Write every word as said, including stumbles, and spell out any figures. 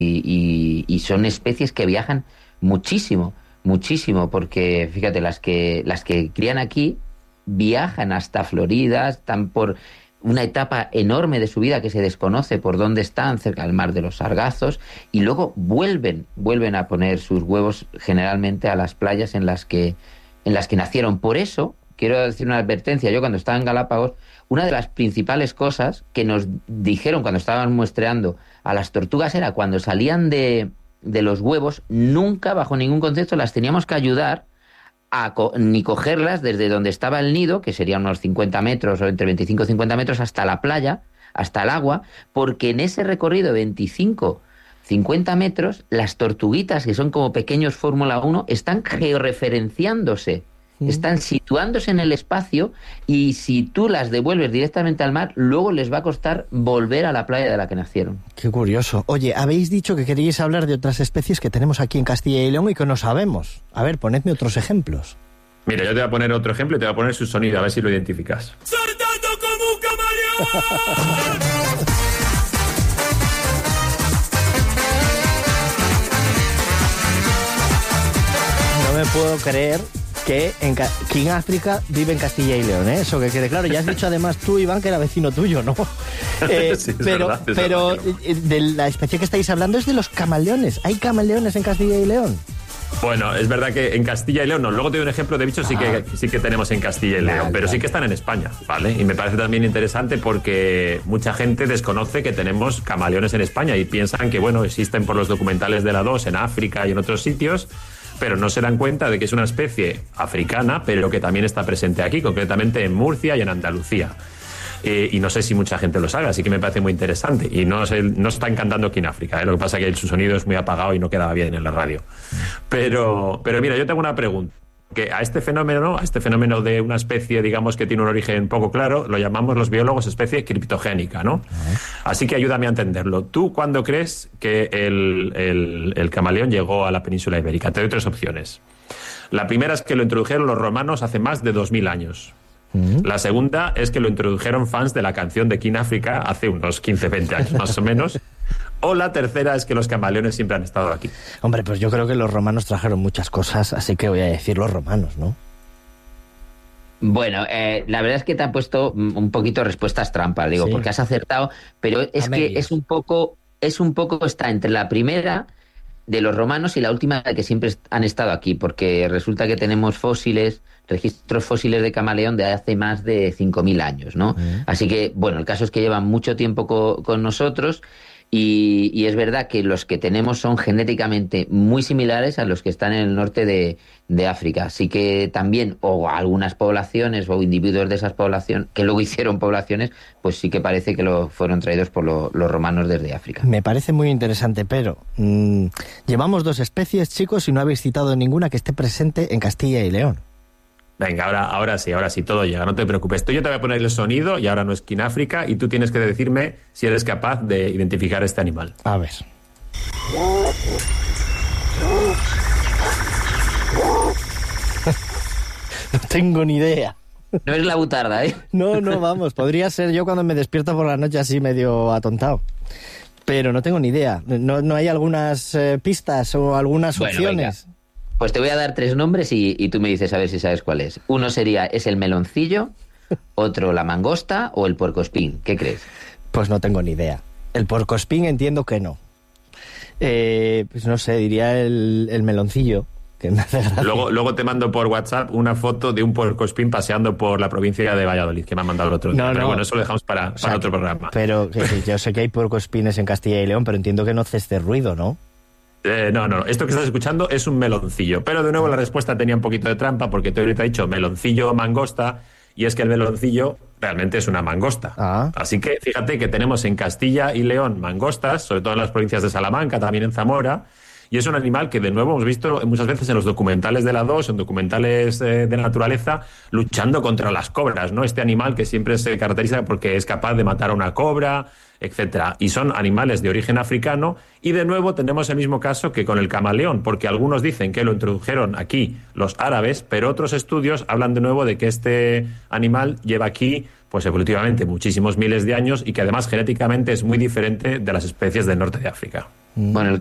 y, y son especies que viajan muchísimo, muchísimo, porque fíjate, las que, las que crían aquí viajan hasta Florida, están por una etapa enorme de su vida que se desconoce por dónde están, cerca del mar de los Sargazos, y luego vuelven, vuelven a poner sus huevos generalmente a las playas en las que, en las que nacieron. Por eso, quiero decir una advertencia, yo cuando estaba en Galápagos, una de las principales cosas que nos dijeron cuando estaban muestreando a las tortugas era cuando salían de, de los huevos, nunca, bajo ningún concepto, las teníamos que ayudar a co- ni cogerlas desde donde estaba el nido, que serían unos cincuenta metros o entre veinticinco y cincuenta metros, hasta la playa, hasta el agua, porque en ese recorrido de veinticinco a cincuenta metros, las tortuguitas, que son como pequeños Fórmula uno, están georreferenciándose, mm. están situándose en el espacio, y si tú las devuelves directamente al mar, luego les va a costar volver a la playa de la que nacieron. Qué curioso. Oye, habéis dicho que queríais hablar de otras especies que tenemos aquí en Castilla y León y que no sabemos. A ver, ponedme otros ejemplos. Mira, yo te voy a poner otro ejemplo y te voy a poner su sonido, a ver si lo identificas. ¡Saltando como un camaleón! No me puedo creer que en Ca- King África vive en Castilla y León, ¿eh? Eso que quede claro. Ya has dicho además tú, Iván, que era vecino tuyo, ¿no? Eh, sí, es pero verdad, es pero verdad. de la especie que estáis hablando es de los camaleones. ¿Hay camaleones en Castilla y León? Bueno, es verdad que en Castilla y León, no, luego te doy un ejemplo de bichos, sí que, sí que tenemos en Castilla y León, Vale, pero vale. sí que están en España, ¿vale? Y me parece también interesante porque mucha gente desconoce que tenemos camaleones en España y piensan que, bueno, existen por los documentales de la dos en África y en otros sitios, pero no se dan cuenta de que es una especie africana, pero que también está presente aquí, concretamente en Murcia y en Andalucía. Eh, y no sé si mucha gente lo sabe, así que me parece muy interesante. Y no, se, no está encantando aquí en África, ¿eh? Lo que pasa es que su sonido es muy apagado y no quedaba bien en la radio. Pero, pero mira, yo tengo una pregunta. Que a este fenómeno, a este fenómeno de una especie, digamos, que tiene un origen poco claro, lo llamamos los biólogos especie criptogénica, ¿no? Uh-huh. Así que ayúdame a entenderlo. ¿Tú cuándo crees que el, el, el camaleón llegó a la península ibérica? Te doy tres opciones. La primera es que lo introdujeron los romanos hace más de dos mil años. Uh-huh. La segunda es que lo introdujeron fans de la canción de King África hace unos quince, veinte años más o menos. O la tercera es que los camaleones siempre han estado aquí. Hombre, pues yo creo que los romanos trajeron muchas cosas, así que voy a decir los romanos, ¿no? Bueno, eh, la verdad es que te han puesto un poquito respuestas trampas, digo, sí. porque has acertado, pero es a que medias. es un poco, es un poco está entre la primera de los romanos y la última de que siempre han estado aquí, porque resulta que tenemos fósiles, registros fósiles de camaleón de hace más de cinco mil años, ¿no? Uh-huh. Así que, bueno, el caso es que llevan mucho tiempo co- con nosotros. Y, y es verdad que los que tenemos son genéticamente muy similares a los que están en el norte de, de África. Así que también, o algunas poblaciones o individuos de esas poblaciones, que luego hicieron poblaciones, pues sí que parece que lo fueron traídos por lo, los romanos desde África. Me parece muy interesante, pero mmm, llevamos dos especies, chicos, y no habéis citado ninguna que esté presente en Castilla y León. Venga, ahora, ahora sí, ahora sí, todo llega, no te preocupes. Yo te voy a poner el sonido, y ahora no es King África, y tú tienes que decirme si eres capaz de identificar este animal. A ver. No tengo ni idea. No es la butarda, ¿eh? No, no, vamos, podría ser yo cuando me despierto por la noche así medio atontado. Pero no tengo ni idea. ¿No, no hay algunas eh, pistas o algunas bueno, opciones? Venga. Pues te voy a dar tres nombres y, y tú me dices a ver si sabes cuál es. Uno sería, es el meloncillo, otro la mangosta o el puercoespín. ¿Qué crees? Pues no tengo ni idea. El puercoespín entiendo que no. Eh, pues no sé, diría el, el meloncillo, que me hace gracia. Luego, luego te mando por WhatsApp una foto de un puercoespín paseando por la provincia de Valladolid, que me han mandado el otro día. No, pero no. Bueno, eso lo dejamos para, o sea, para otro programa. Pero que, que yo sé que hay puercoespines en Castilla y León, pero entiendo que no hace este ruido, ¿no? Eh, no, no, esto que estás escuchando es un meloncillo, pero de nuevo la respuesta tenía un poquito de trampa porque te ahorita he dicho meloncillo o mangosta y es que el meloncillo realmente es una mangosta. Ah. Así que fíjate que tenemos en Castilla y León mangostas, sobre todo en las provincias de Salamanca, también en Zamora, y es un animal que de nuevo hemos visto muchas veces en los documentales de la dos, en documentales eh, de naturaleza, luchando contra las cobras, ¿no? Este animal que siempre se caracteriza porque es capaz de matar a una cobra, etcétera. Y son animales de origen africano y de nuevo tenemos el mismo caso que con el camaleón, porque algunos dicen que lo introdujeron aquí los árabes, pero otros estudios hablan de nuevo de que este animal lleva aquí pues evolutivamente muchísimos miles de años y que además genéticamente es muy diferente de las especies del norte de África. Bueno, el